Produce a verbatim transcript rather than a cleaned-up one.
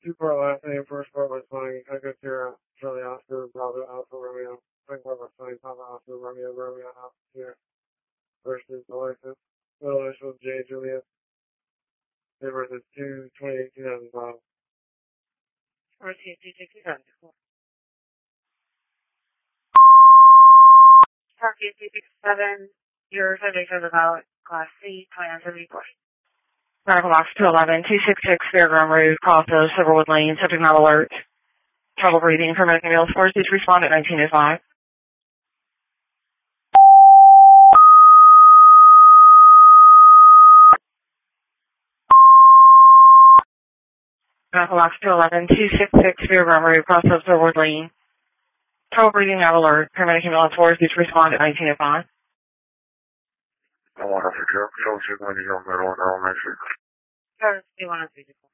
Two part last name, first part was fine. Echo Sierra, Charlie Oscar, Bravo Alpha Romeo. Second part was fine. Papa Oscar, Romeo, Romeo Alpha Sierra. First is the license. Middle initial J Juliet. Date birth is two twenty-eight two thousand five. R T two six seven four. R T two six seven. Your subject is about Class C, twenty-nine seventy-four. Medical box two eleven, two sixty-six Fairground Road, Crossroads, Silverwood Lane, subject not alert. Trouble breathing, paramedic ambulance force, please respond at nineteen oh five. Medical box two eleven, two sixty-six Fairground Road, Crossroads, Silverwood Lane. Trouble breathing, not alert. Paramedic ambulance force, please respond at nineteen oh five. I want to forget, so she went to your middle and elementary. Sure, you want to see